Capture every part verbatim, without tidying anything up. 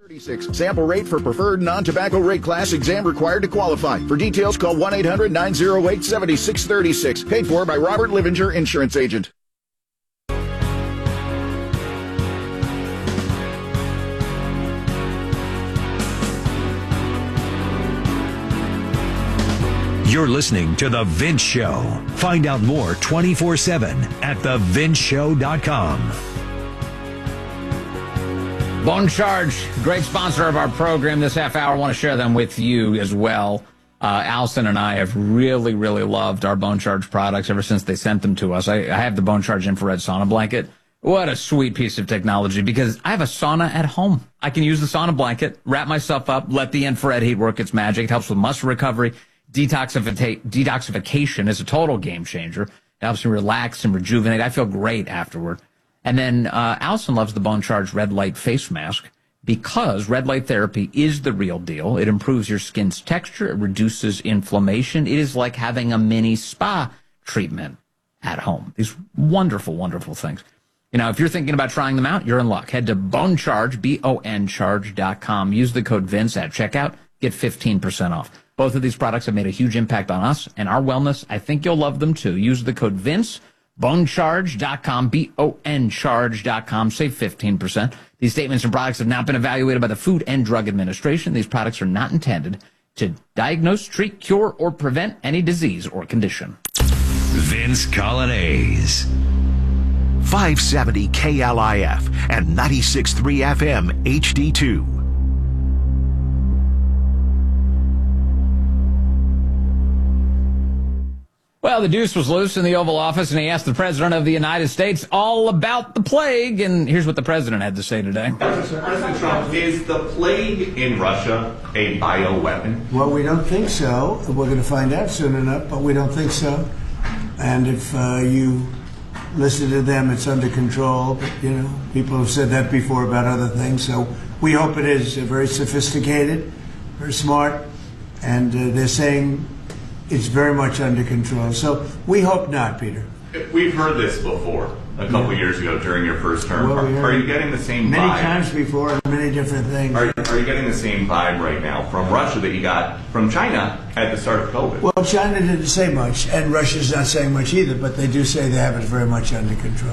thirty-six. Sample rate for preferred non-tobacco rate class. Exam required to qualify. For details, call one eight hundred nine oh eight seven six three six. Paid for by Robert Livinger, Insurance Agent. You're listening to The Vince Show. Find out more twenty-four seven at the vince show dot com. Bone Charge, great sponsor of our program this half hour. I want to share them with you as well. Uh, Allison and I have really, really loved our Bone Charge products ever since they sent them to us. I, I have the Bone Charge infrared sauna blanket. What a sweet piece of technology, because I have a sauna at home. I can use the sauna blanket, wrap myself up, let the infrared heat work its magic. It helps with muscle recovery. Detoxification, detoxification is a total game changer. It helps me relax and rejuvenate. I feel great afterward. And then uh, Allison loves the Bone Charge red light face mask because red light therapy is the real deal. It improves your skin's texture. It reduces inflammation. It is like having a mini spa treatment at home. These wonderful, wonderful things. You know, if you're thinking about trying them out, you're in luck. Head to Bone Charge, B O N charge dot com. Use the code Vince at checkout. Get fifteen percent off. Both of these products have made a huge impact on us and our wellness. I think you'll love them too. Use the code Vince, bone charge dot com, B O N charge dot com. Save fifteen percent. These statements and products have not been evaluated by the Food and Drug Administration. These products are not intended to diagnose, treat, cure, or prevent any disease or condition. Vince Colonnese. five seventy K L I F and ninety-six point three F M H D two. Well, the deuce was loose in the Oval Office, and he asked the President of the United States all about the plague, and here's what the President had to say today. President Trump, is the plague in Russia a bioweapon? Well, we don't think so. We're going to find out soon enough, but we don't think so. And if uh, you listen to them, it's under control. But, you know, people have said that before about other things, so we hope it is uh, very sophisticated, very smart, and uh, they're saying it's very much under control. So we hope not, Peter. We've heard this before, a couple Yeah. years ago during your first term. Well, we are, are you getting the same many vibe? Many times before, and many different things. Are, are you getting the same vibe right now from Russia that you got from China at the start of COVID? Well, China didn't say much, and Russia's not saying much either, but they do say they have it very much under control.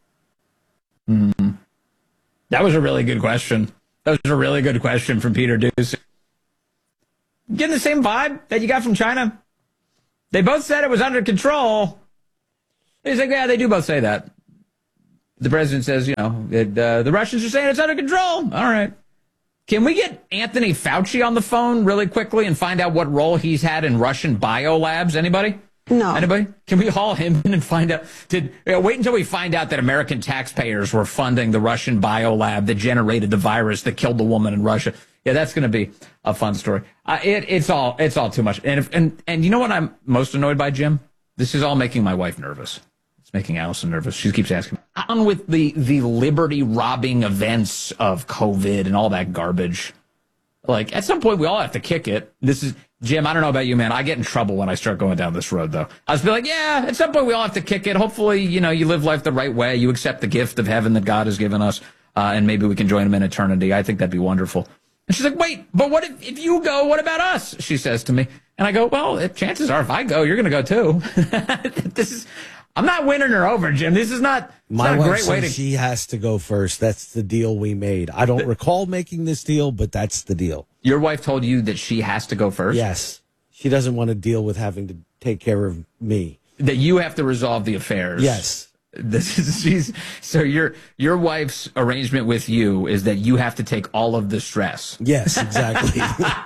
Mm-hmm. That was a really good question. That was a really good question from Peter Doocy. Getting the same vibe that you got from China? They both said it was under control. He's like, yeah, they do both say that. The president says, you know, it, uh, the Russians are saying it's under control. All right. Can we get Anthony Fauci on the phone really quickly and find out what role he's had in Russian biolabs? Anybody? No. Anybody? Can we haul him in and find out? Did you know, wait until we find out that American taxpayers were funding the Russian biolab that generated the virus that killed the woman in Russia. Yeah, that's going to be a fun story. Uh, it, it's all it's all too much. And, if, and and you know what I'm most annoyed by, Jim? This is all making my wife nervous. It's making Allison nervous. She keeps asking, on with the, the liberty-robbing events of COVID and all that garbage. Like, at some point, we all have to kick it. This is, Jim, I don't know about you, man. I get in trouble when I start going down this road, though. I was be like, yeah, at some point, we all have to kick it. Hopefully, you know, you live life the right way. You accept the gift of heaven that God has given us, uh, and maybe we can join him in eternity. I think that'd be wonderful. And she's like, wait, but what if, if you go, what about us? She says to me. And I go, well, if chances are if I go, you're going to go too. This is, I'm not winning her over, Jim. This is not, My not a wife great says way to. She has to go first. That's the deal we made. I don't recall making this deal, but that's the deal. Your wife told you that she has to go first? Yes. She doesn't want to deal with having to take care of me. That you have to resolve the affairs. Yes. This is she's so your your wife's arrangement with you is that you have to take all of the stress. Yes, exactly.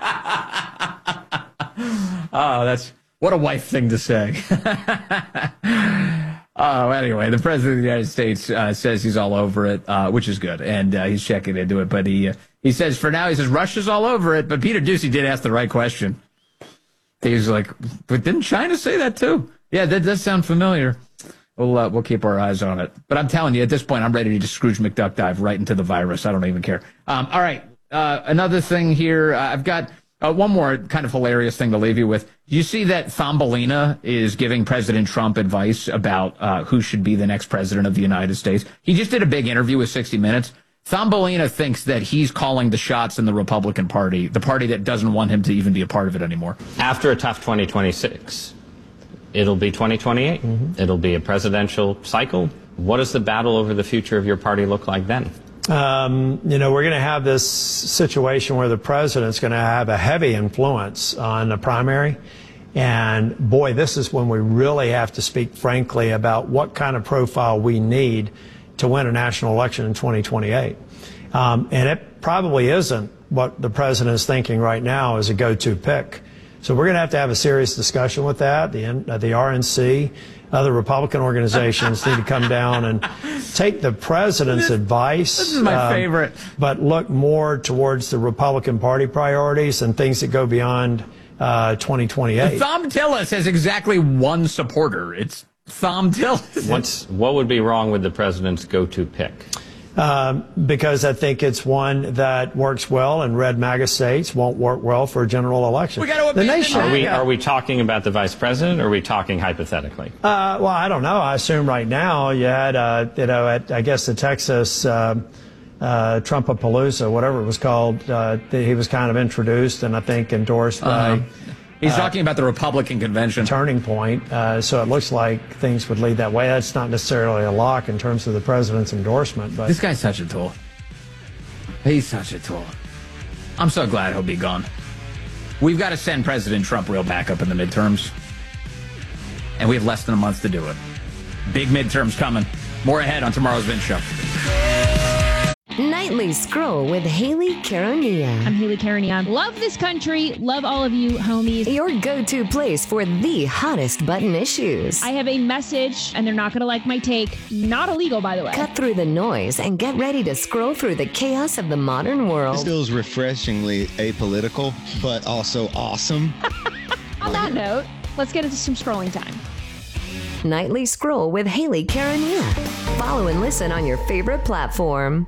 Oh, that's what a wife thing to say. Oh, anyway, the president of the United States uh, says he's all over it, uh, which is good, and uh, he's checking into it. But he uh, he says for now he says Russia's all over it. But Peter Doocy did ask the right question. He was like, but didn't China say that too? Yeah, that does sound familiar. We'll, uh, we'll keep our eyes on it. But I'm telling you, at this point, I'm ready to just Scrooge McDuck dive right into the virus. I don't even care. Um, all right. Uh, another thing here. Uh, I've got uh, one more kind of hilarious thing to leave you with. You see that Thumbelina is giving President Trump advice about uh, who should be the next president of the United States. He just did a big interview with sixty minutes. Thumbelina thinks that he's calling the shots in the Republican Party, the party that doesn't want him to even be a part of it anymore. After a tough twenty twenty-six, it'll be twenty twenty-eight. Mm-hmm. It'll be a presidential cycle. What does the battle over the future of your party look like then? Um, you know, we're going to have this situation where the president's going to have a heavy influence on the primary. And boy, this is when we really have to speak frankly about what kind of profile we need to win a national election in twenty twenty-eight. Um, and it probably isn't what the president is thinking right now as a go-to pick. So we're going to have to have a serious discussion with that. The, uh, the R N C, other Republican organizations need to come down and take the president's this, advice. This is my um, favorite. But look more towards the Republican Party priorities and things that go beyond uh, twenty twenty-eight. Thom Tillis has exactly one supporter. It's Thom Tillis. What's, what would be wrong with the president's go-to pick? Um, because I think it's one that works well in red MAGA states, won't work well for a general election. We got to the nation. Are we, are we talking about the vice president, or are we talking hypothetically? Uh, well, I don't know. I assume right now you had, uh, you know, at, I guess the Texas uh, uh, Trumpapalooza, whatever it was called, uh, he was kind of introduced and I think endorsed uh-huh. by. He's uh, talking about the Republican convention. Turning point. Uh, so it looks like things would lead that way. That's not necessarily a lock in terms of the president's endorsement. But this guy's such a tool. He's such a tool. I'm so glad he'll be gone. We've got to send President Trump real backup in the midterms. And we have less than a month to do it. Big midterms coming. More ahead on tomorrow's Vince Show. Nightly Scroll with Haley Caronia. I'm Haley Caronia. Love this country. Love all of you, homies. Your go-to place for the hottest button issues. I have a message, and they're not going to like my take. Not illegal, by the way. Cut through the noise and get ready to scroll through the chaos of the modern world. This feels refreshingly apolitical, but also awesome. On that note, let's get into some scrolling time. Nightly Scroll with Haley Caronia. Follow and listen on your favorite platform.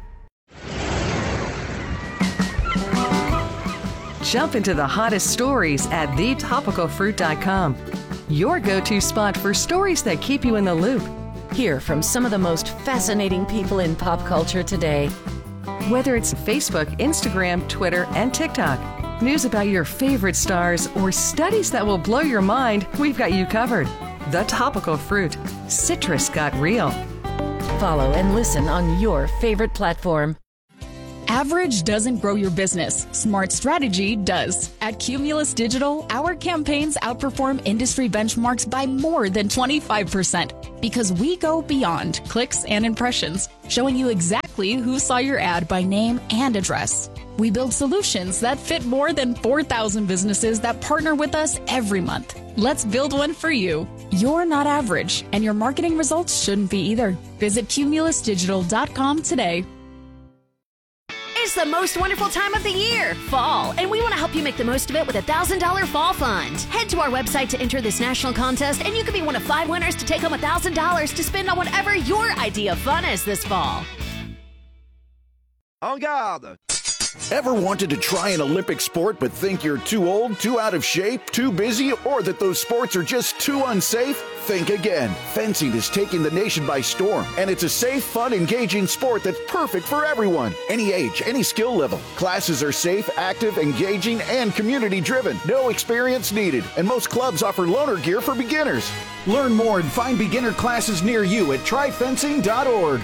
Jump into the hottest stories at the topical fruit dot com. Your go-to spot for stories that keep you in the loop. Hear from some of the most fascinating people in pop culture today. Whether it's Facebook, Instagram, Twitter, and TikTok, news about your favorite stars, or studies that will blow your mind, we've got you covered. The Topical Fruit. Citrus got real. Follow and listen on your favorite platform. Average doesn't grow your business. Smart strategy does. At Cumulus Digital, our campaigns outperform industry benchmarks by more than twenty-five percent because we go beyond clicks and impressions, showing you exactly who saw your ad by name and address. We build solutions that fit more than four thousand businesses that partner with us every month. Let's build one for you. You're not average, and your marketing results shouldn't be either. Visit cumulus digital dot com today. It's the most wonderful time of the year, fall, and we want to help you make the most of it with a one thousand dollars Fall Fund. Head to our website to enter this national contest, and you could be one of five winners to take home one thousand dollars to spend on whatever your idea of fun is this fall. En garde! Ever wanted to try an Olympic sport but think you're too old, too out of shape, too busy, or that those sports are just too unsafe? Think again. Fencing is taking the nation by storm, and it's a safe, fun, engaging sport that's perfect for everyone. Any age, any skill level. Classes are safe, active, engaging, and community-driven. No experience needed, and most clubs offer loaner gear for beginners. Learn more and find beginner classes near you at try fencing dot org.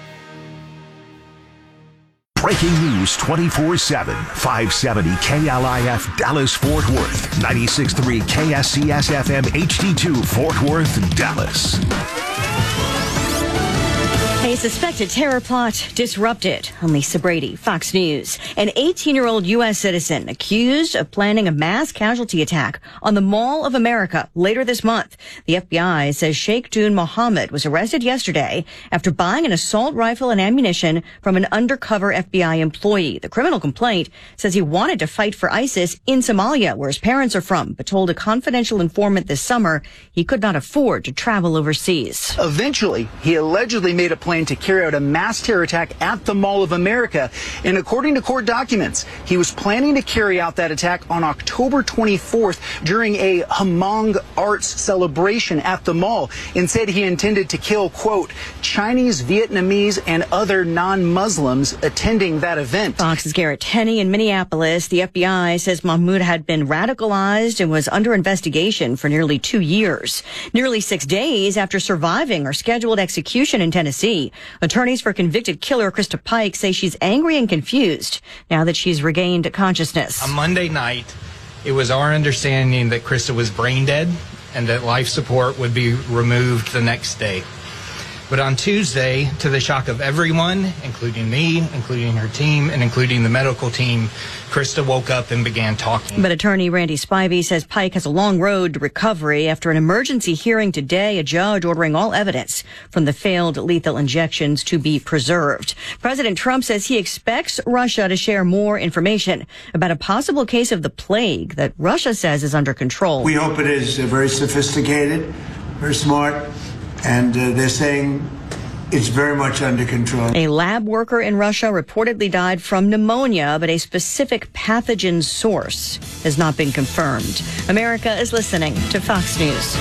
Breaking news twenty-four seven, five seventy K L I F Dallas Fort Worth, ninety-six point three K S C S F M H D two Fort Worth, Dallas. A suspected terror plot disrupted. I'm Lisa Brady, Fox News. An eighteen-year-old U S citizen accused of planning a mass casualty attack on the Mall of America later this month. The F B I says Sheikh Dune Mohammed was arrested yesterday after buying an assault rifle and ammunition from an undercover F B I employee. The criminal complaint says he wanted to fight for ISIS in Somalia, where his parents are from, but told a confidential informant this summer he could not afford to travel overseas. Eventually, he allegedly made a plan planned to carry out a mass terror attack at the Mall of America. And according to court documents, he was planning to carry out that attack on October twenty-fourth during a Hmong arts celebration at the mall, and said he intended to kill, quote, Chinese, Vietnamese, and other non-Muslims attending that event. Fox's Garrett Tenney in Minneapolis. The F B I says Mahmoud had been radicalized and was under investigation for nearly two years. Nearly six days after surviving her scheduled execution in Tennessee, attorneys for convicted killer Krista Pike say she's angry and confused now that she's regained consciousness. On Monday night, it was our understanding that Krista was brain dead and that life support would be removed the next day. But on Tuesday, to the shock of everyone, including me, including her team, and including the medical team, Krista woke up and began talking. But attorney Randy Spivey says Pike has a long road to recovery. After an emergency hearing today, a judge ordering all evidence from the failed lethal injections to be preserved. President Trump says he expects Russia to share more information about a possible case of the plague that Russia says is under control. We hope it is uh, very sophisticated, very smart. And uh, they're saying it's very much under control. A lab worker in Russia reportedly died from pneumonia, but a specific pathogen source has not been confirmed. America is listening to Fox News.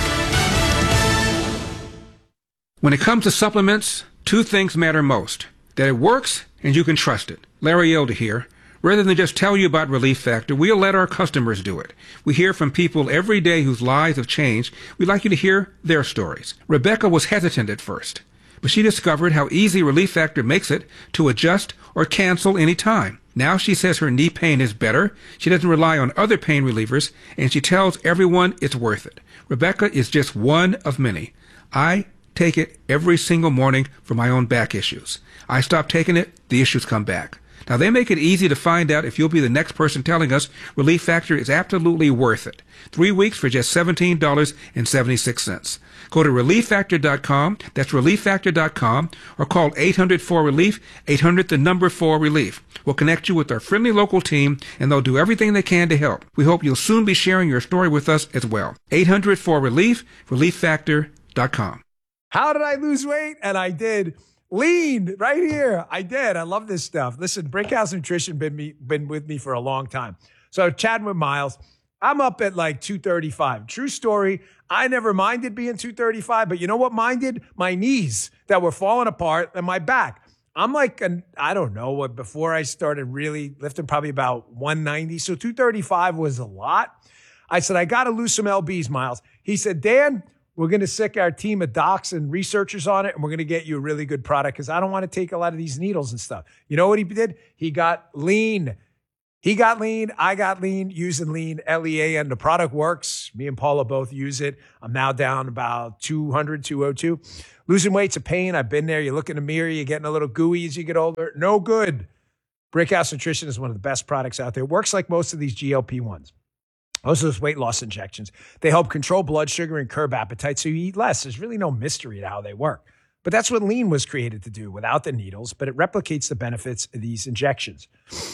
When it comes to supplements, two things matter most. That it works and you can trust it. Larry Elder here. Rather than just tell you about Relief Factor, we'll let our customers do it. We hear from people every day whose lives have changed. We'd like you to hear their stories. Rebecca was hesitant at first, but she discovered how easy Relief Factor makes it to adjust or cancel any time. Now she says her knee pain is better, she doesn't rely on other pain relievers, and she tells everyone it's worth it. Rebecca is just one of many. I take it every single morning for my own back issues. I stop taking it, the issues come back. Now, they make it easy to find out if you'll be the next person telling us Relief Factor is absolutely worth it. Three weeks for just seventeen dollars and seventy-six cents. Go to relief factor dot com, that's relief factor dot com, or call eight hundred four relief, eight hundred the number four relief. We'll connect you with our friendly local team, and they'll do everything they can to help. We hope you'll soon be sharing your story with us as well. eight hundred four relief, relief factor dot com. How did I lose weight? And I did. Lean right here. I did. I love this stuff. Listen, Brickhouse Nutrition been me been with me for a long time. So chatting with Miles, I'm up at like two thirty-five. True story. I never minded being two thirty-five, but you know what minded? My knees that were falling apart and my back. I'm like, an, I don't know what, before I started really lifting, probably about one ninety. So two thirty-five was a lot. I said, I got to lose some L Bs, Miles. He said, Dan, we're going to sick our team of docs and researchers on it, and we're going to get you a really good product because I don't want to take a lot of these needles and stuff. You know what he did? He got lean. He got lean. I got lean using lean, L E A, and the product works. Me and Paula both use it. I'm now down about two hundred, two oh two. Losing weight's a pain. I've been there. You look in the mirror, you're getting a little gooey as you get older. No good. Brickhouse Nutrition is one of the best products out there. It works like most of these G L P ones. Most of those weight loss injections, they help control blood sugar and curb appetite so you eat less. There's really no mystery to how they work. But that's what lean was created to do without the needles, but it replicates the benefits of these injections.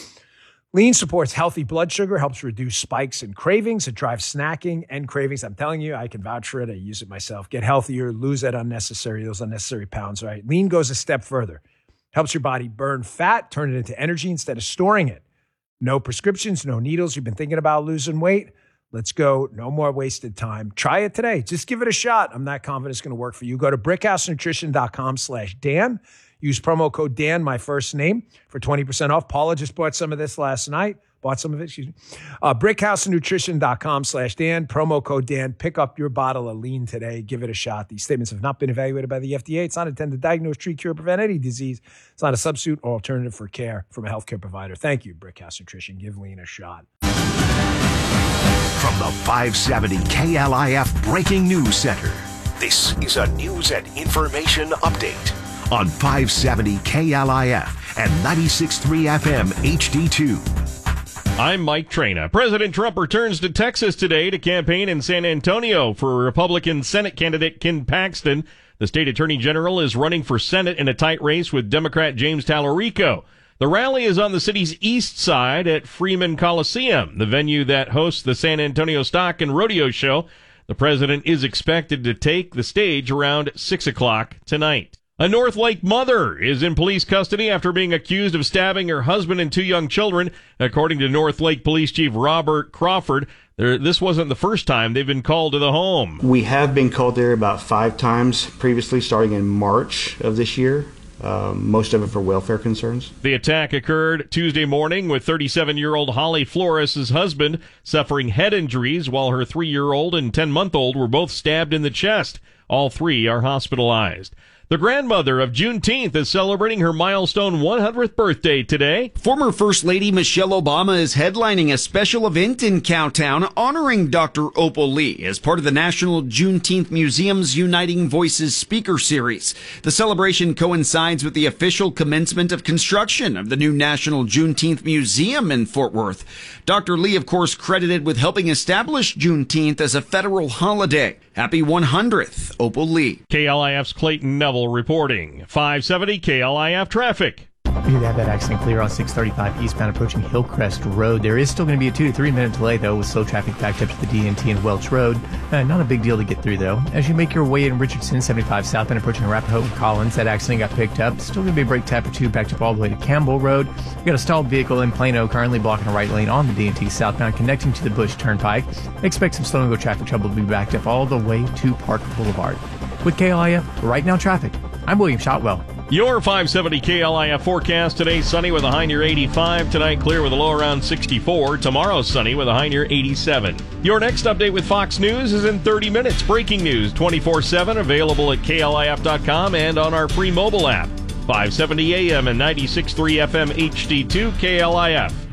Lean supports healthy blood sugar, helps reduce spikes and cravings. It drives snacking and cravings. I'm telling you, I can vouch for it. I use it myself. Get healthier, lose that unnecessary, those unnecessary pounds, right? Lean goes a step further. Helps your body burn fat, turn it into energy instead of storing it. No prescriptions, no needles. You've been thinking about losing weight? Let's go. No more wasted time. Try it today. Just give it a shot. I'm not confident it's going to work for you. Go to brickhousenutrition.com slash Dan. Use promo code Dan, my first name, for twenty percent off. Paula just bought some of this last night. Bought some of it, excuse me. Uh, brickhousenutrition.com slash Dan. Promo code Dan. Pick up your bottle of lean today. Give it a shot. These statements have not been evaluated by the F D A. It's not intended to diagnose, treat, cure, prevent any disease. It's not a substitute or alternative for care from a healthcare provider. Thank you, Brickhouse Nutrition. Give lean a shot. From the five seventy K L I F Breaking News Center, this is a news and information update on five seventy K L I F and ninety-six point three F M H D two. I'm Mike Traina. President Trump returns to Texas today to campaign in San Antonio for Republican Senate candidate Ken Paxton. The state attorney general is running for Senate in a tight race with Democrat James Talarico. The rally is on the city's east side at Freeman Coliseum, the venue that hosts the San Antonio Stock and Rodeo Show. The president is expected to take the stage around six o'clock tonight. A North Lake mother is in police custody after being accused of stabbing her husband and two young children. According to North Lake Police Chief Robert Crawford, there, this wasn't the first time they've been called to the home. We have been called there about five times previously, starting in March of this year. Um, most of it for welfare concerns. The attack occurred Tuesday morning with thirty-seven-year-old Holly Flores' husband suffering head injuries, while her three-year-old and ten-month-old were both stabbed in the chest. All three are hospitalized. The grandmother of Juneteenth is celebrating her milestone one hundredth birthday today. Former First Lady Michelle Obama is headlining a special event in Cowtown honoring Doctor Opal Lee as part of the National Juneteenth Museum's Uniting Voices speaker series. The celebration coincides with the official commencement of construction of the new National Juneteenth Museum in Fort Worth. Doctor Lee, of course, credited with helping establish Juneteenth as a federal holiday. Happy one hundredth, Opal Lee. K L I F's Clayton Neville reporting. five seventy K L I F traffic. You have that accident clear on six thirty-five eastbound approaching Hillcrest Road. There is still going to be a two to three minute delay, though, with slow traffic backed up to the D and T and Welch Road. Uh, not a big deal to get through, though. As you make your way in Richardson, seventy-five southbound approaching Arapahoe and Collins, that accident got picked up. Still going to be a brake tap or two backed up all the way to Campbell Road. You got a stalled vehicle in Plano currently blocking a right lane on the D and T southbound connecting to the Bush Turnpike. Expect some slow and go traffic trouble to be backed up all the way to Park Boulevard. With K L I F, right now traffic, I'm William Shotwell. Your five seventy K L I F forecast today: sunny with a high near eighty-five. Tonight, clear with a low around sixty-four. Tomorrow, sunny with a high near eighty-seven. Your next update with Fox News is in thirty minutes. Breaking news twenty-four seven, available at K L I F dot com and on our free mobile app. five seventy A M and ninety-six point three F M H D two K L I F.